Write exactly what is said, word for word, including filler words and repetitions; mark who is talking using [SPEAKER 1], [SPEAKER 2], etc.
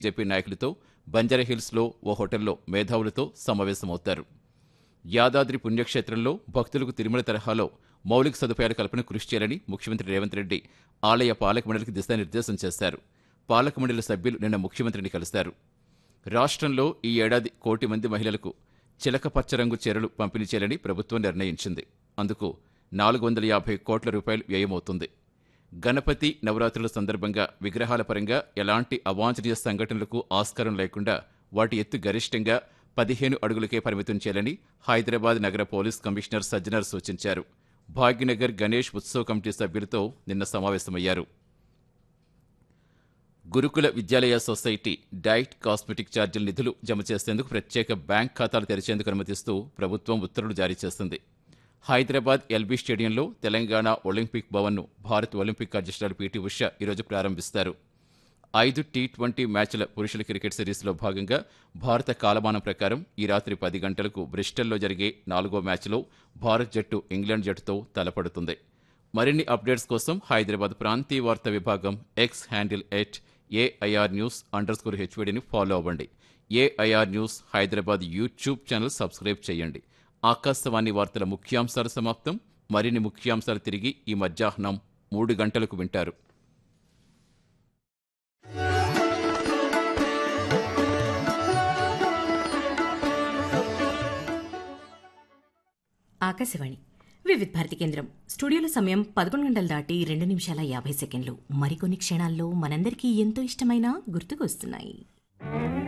[SPEAKER 1] JP నాయకులతో బంజారాహిల్స్లో ఓ హోటల్లో మేధావులతో సమావేశమవుతారు. యాదాద్రి పుణ్యక్షేత్రంలో భక్తులకు తిరుమల తరహాలో మౌలిక సదుపాయాల కల్పన కృషి చేయాలని ముఖ్యమంత్రి రేవంత్ రెడ్డి ఆలయ పాలక మండలికి దిశానిర్దేశం చేశారు. పాలక మండలి సభ్యులు నిన్న ముఖ్యమంత్రిని కలిశారు. రాష్ట్రంలో ఈ ఏడాది కోటి మంది మహిళలకు చిలక పచ్చ రంగు చీరలు పంపిణీ చేయాలని ప్రభుత్వం నిర్ణయించింది. అందుకు నాలుగు వందల యాభై కోట్ల రూపాయలు వ్యయమవుతుంది. గణపతి నవరాత్రుల సందర్భంగా విగ్రహాల పరంగా ఎలాంటి అవాంఛనీయ సంఘటనలకు ఆస్కారం లేకుండా వాటి ఎత్తు గరిష్టంగా పదిహేను అడుగులకే పరిమితం చేయాలని హైదరాబాద్ నగర పోలీస్ కమిషనర్ సజ్జనర్ సూచించారు. భాగ్యనగర్ గణేష్ ఉత్సవ్ కమిటీ సభ్యులతో నిన్న సమావేశమయ్యారు. గురుకుల విద్యాలయ సొసైటీ డైట్ కాస్మెటిక్ ఛార్జీల నిధులు జమ చేసేందుకు ప్రత్యేక బ్యాంక్ ఖాతాలు తెరిచేందుకు అనుమతిస్తూ ప్రభుత్వం ఉత్తర్వులు జారీ చేసింది. హైదరాబాద్ ఎల్బీ స్టేడియంలో తెలంగాణ ఒలింపిక్ భవన్ను భారత్ ఒలింపిక్ అధ్యక్షురాలు పీటీ ఉష ఈరోజు ప్రారంభిస్తారు. ఐదు టీ ట్వంటీ మ్యాచ్ల పురుషుల క్రికెట్ సిరీస్లో భాగంగా భారత కాలమానం ప్రకారం ఈ రాత్రి పది గంటలకు బ్రిస్టల్లో జరిగే నాలుగో మ్యాచ్లో భారత్ జట్టు ఇంగ్లాండ్ జట్టుతో తలపడుతుంది. మరిన్ని అప్డేట్స్ కోసం హైదరాబాద్ ప్రాంతీయ వార్తా విభాగం X handle at AIR news under score హెచ్వీడీని follow అవ్వండి. AIR news Hyderabad YouTube channel subscribe చేయండి. ఆకాశవాణి వార్తల ముఖ్యాంశాలు సమాప్తం. మరిన్ని ముఖ్యాంశాలు తిరిగి ఈ మధ్యాహ్నం మూడు గంటలకు వింటారు.
[SPEAKER 2] ఆకాశవాణి వివిధ భారతి కేంద్రం స్టూడియోలో సమయం పదకొండు గంటలు దాటి రెండు నిమిషాల యాభై సెకండ్లు. మరికొన్ని క్షణాల్లో మనందరికీ ఎంతో ఇష్టమైన గుర్తుకు వస్తున్నాయి.